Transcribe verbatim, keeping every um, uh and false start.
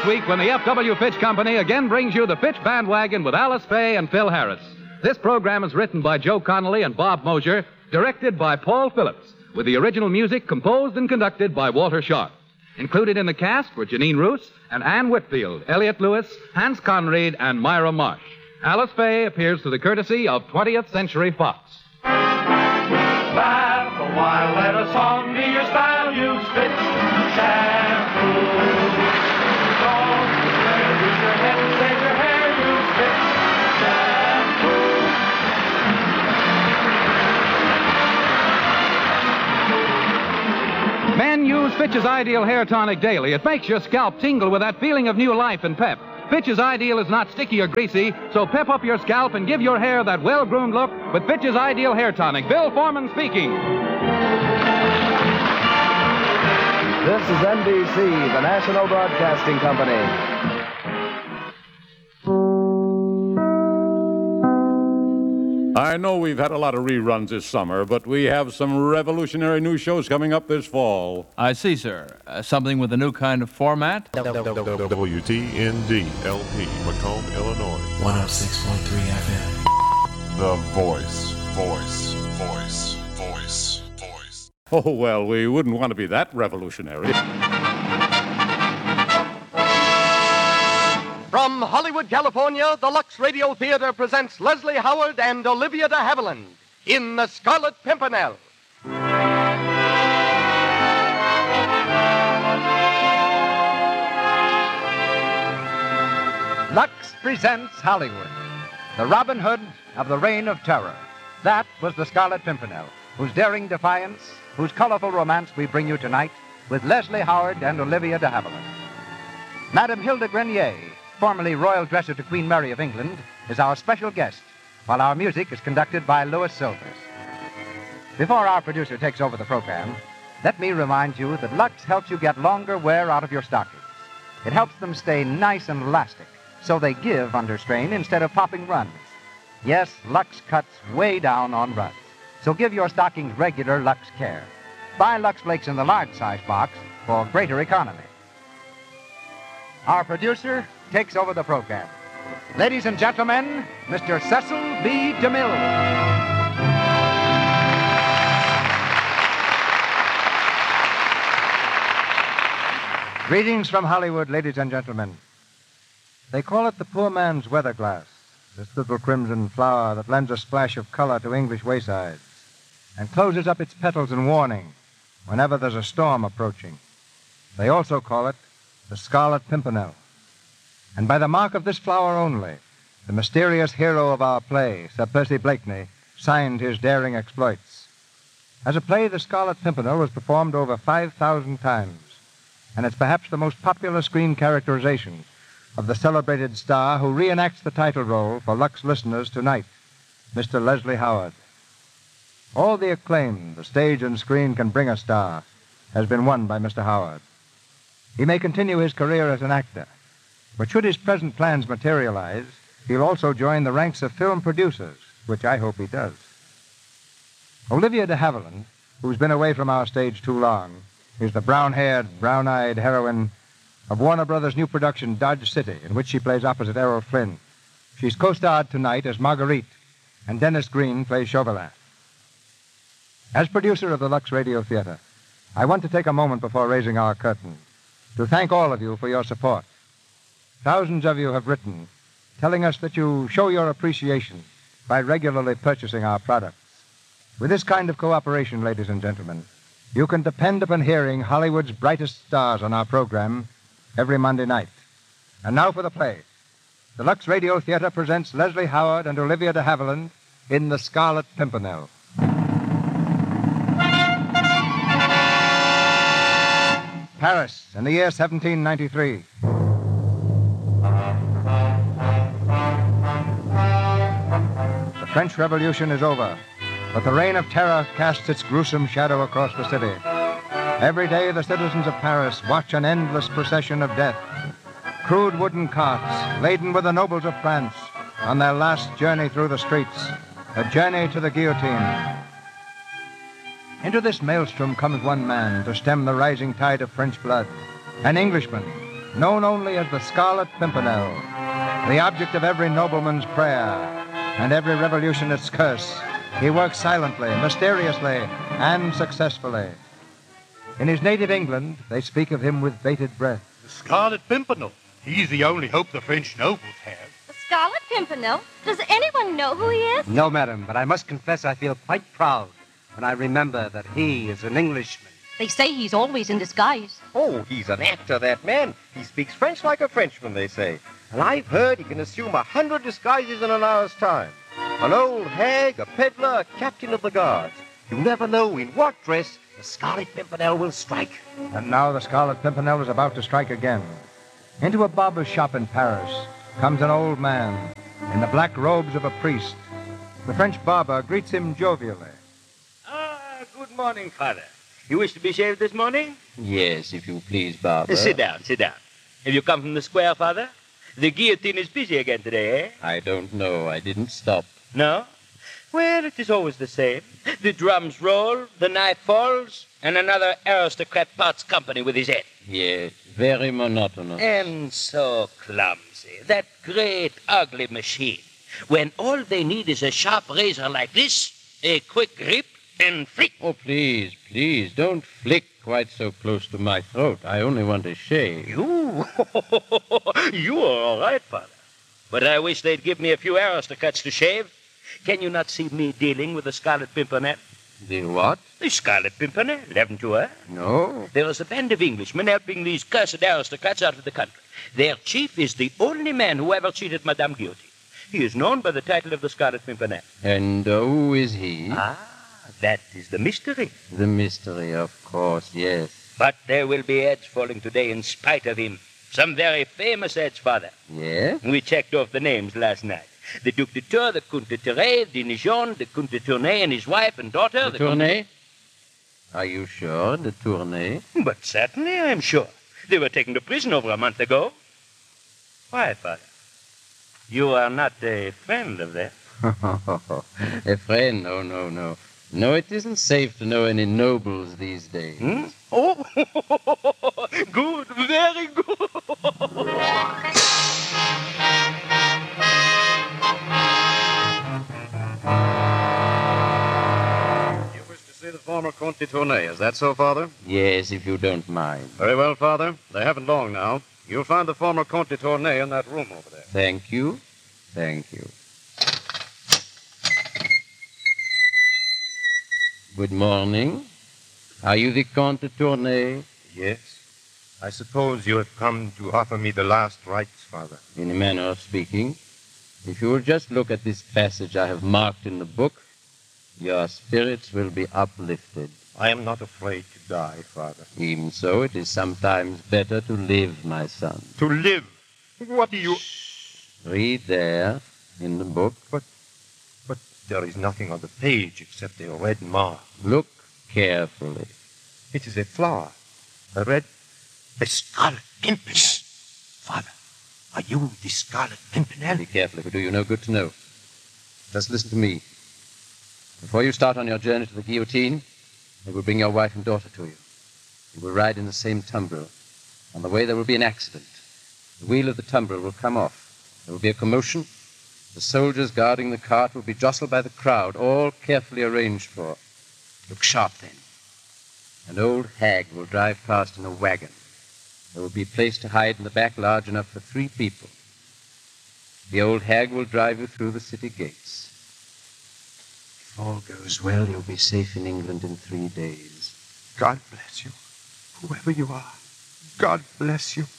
next week when the F W Fitch Company again brings you the Fitch Bandwagon with Alice Faye and Phil Harris. This program is written by Joe Connolly and Bob Mosier, directed by Paul Phillips, with the original music composed and conducted by Walter Scharf. Included in the cast were Janine Roos and Ann Whitfield, Elliot Lewis, Hans Conried, and Myra Marsh. Alice Faye appears through the courtesy of twentieth Century Fox. Laugh a while, let a song be your style. Use Fitch shampoo. Don't despair, use your head and save your hair. Use Fitch shampoo. Men use Fitch's Ideal Hair Tonic daily. It makes your scalp tingle with that feeling of new life and pep. Fitch's Ideal is not sticky or greasy, so pep up your scalp and give your hair that well-groomed look with Fitch's Ideal Hair Tonic. Bill Foreman speaking. This is N B C, the National Broadcasting Company. I know we've had a lot of reruns this summer, but we have some revolutionary new shows coming up this fall. I see, sir. Uh, something with a new kind of format? W T N D L P, Macomb, Illinois. one oh six point three F M. The Voice, Voice, Voice, Voice, Voice. Oh, well, we wouldn't want to be that revolutionary. From Hollywood, California, the Lux Radio Theater presents Leslie Howard and Olivia de Havilland in The Scarlet Pimpernel. Lux presents Hollywood, the Robin Hood of the Reign of Terror. That was The Scarlet Pimpernel, whose daring defiance, whose colorful romance we bring you tonight with Leslie Howard and Olivia de Havilland. Madame Hilda Grenier, formerly royal dresser to Queen Mary of England, is our special guest, while our music is conducted by Louis Silvers. Before our producer takes over the program, let me remind you that Lux helps you get longer wear out of your stockings. It helps them stay nice and elastic, so they give under strain instead of popping runs. Yes, Lux cuts way down on runs, so give your stockings regular Lux care. Buy Lux Flakes in the large size box for greater economy. Our producer takes over the program. Ladies and gentlemen, Mister Cecil B. DeMille. Greetings from Hollywood, ladies and gentlemen. They call it the poor man's weather glass, this little crimson flower that lends a splash of color to English waysides and closes up its petals in warning whenever there's a storm approaching. They also call it the Scarlet Pimpernel. And by the mark of this flower only, the mysterious hero of our play, Sir Percy Blakeney, signed his daring exploits. As a play, The Scarlet Pimpernel was performed over five thousand times, and it's perhaps the most popular screen characterization of the celebrated star who reenacts the title role for Lux listeners tonight, Mister Leslie Howard. All the acclaim the stage and screen can bring a star has been won by Mister Howard. He may continue his career as an actor, but should his present plans materialize, he'll also join the ranks of film producers, which I hope he does. Olivia de Havilland, who's been away from our stage too long, is the brown-haired, brown-eyed heroine of Warner Brothers' new production, Dodge City, in which she plays opposite Errol Flynn. She's co-starred tonight as Marguerite, and Dennis Green plays Chauvelin. As producer of the Lux Radio Theater, I want to take a moment before raising our curtain to thank all of you for your support. Thousands of you have written, telling us that you show your appreciation by regularly purchasing our products. With this kind of cooperation, ladies and gentlemen, you can depend upon hearing Hollywood's brightest stars on our program every Monday night. And now for the play. The Lux Radio Theater presents Leslie Howard and Olivia de Havilland in The Scarlet Pimpernel. Paris, in the year seventeen ninety-three. The French Revolution is over, but the reign of terror casts its gruesome shadow across the city. Every day, the citizens of Paris watch an endless procession of death. Crude wooden carts, laden with the nobles of France, on their last journey through the streets, a journey to the guillotine. Into this maelstrom comes one man to stem the rising tide of French blood, an Englishman, known only as the Scarlet Pimpernel, the object of every nobleman's prayer and every revolutionist's curse. He works silently, mysteriously, and successfully. In his native England, they speak of him with bated breath. The Scarlet Pimpernel. He's the only hope the French nobles have. The Scarlet Pimpernel? Does anyone know who he is? No, madam, but I must confess I feel quite proud when I remember that he is an Englishman. They say he's always in disguise. Oh, he's an actor, that man. He speaks French like a Frenchman, they say. And I've heard he can assume a hundred disguises in an hour's time. An old hag, a peddler, a captain of the guards. You never know in what dress the Scarlet Pimpernel will strike. And now the Scarlet Pimpernel is about to strike again. Into a barber's shop in Paris comes an old man in the black robes of a priest. The French barber greets him jovially. Ah, good morning, Father. You wish to be shaved this morning? Yes, if you please, Barber. Uh, sit down, sit down. Have you come from the square, Father? The guillotine is busy again today, eh? I don't know. I didn't stop. No? Well, it is always the same. The drums roll, the knife falls, and another aristocrat parts company with his head. Yes, very monotonous. And so clumsy. That great, ugly machine. When all they need is a sharp razor like this, a quick grip, and flick. Oh, please, please, don't flick quite so close to my throat. I only want a shave. You? You are all right, Father. But I wish they'd give me a few aristocrats to shave. Can you not see me dealing with the Scarlet Pimpernel? The what? The Scarlet Pimpernel, haven't you heard? No. There is a band of Englishmen helping these cursed aristocrats out of the country. Their chief is the only man who ever cheated Madame Guillotine. He is known by the title of the Scarlet Pimpernel. And uh, who is he? Ah. That is the mystery. The mystery, of course, yes. But there will be heads falling today in spite of him. Some very famous heads, Father. Yes? We checked off the names last night. The Duc de Tours, the Comte de Terray, Dinijon, the Comte de Tournay and his wife and daughter. The, the Tournay? Are you sure, the Tournay? But certainly I am sure. They were taken to prison over a month ago. Why, Father? You are not a friend of theirs? A friend? No, no, no. No, it isn't safe to know any nobles these days. Hmm? Oh, good, very good. You wish to see the former Comte de Tournay, is that so, Father? Yes, if you don't mind. Very well, Father. They haven't long now. You'll find the former Comte de Tournay in that room over there. Thank you. Thank you. Good morning. Are you the Comte de Tournay? Yes. I suppose you have come to offer me the last rites, Father. In a manner of speaking. If you will just look at this passage I have marked in the book, your spirits will be uplifted. I am not afraid to die, Father. Even so, it is sometimes better to live, my son. To live? What do you... Shh. Read there, in the book. But... But there is nothing on the page except a red mark. Look carefully. It is a flower. A red... A Scarlet Pimpernel. Father, are you the Scarlet Pimpernel? Be careful, it will do you no good to know. Just listen to me. Before you start on your journey to the guillotine, I will bring your wife and daughter to you. You will ride in the same tumbril. On the way there will be an accident. The wheel of the tumbril will come off. There will be a commotion. The soldiers guarding the cart will be jostled by the crowd, all carefully arranged for. Look sharp, then. An old hag will drive past in a wagon. There will be a place to hide in the back large enough for three people. The old hag will drive you through the city gates. If all goes well, you'll be safe in England in three days. God bless you, whoever you are. God bless you.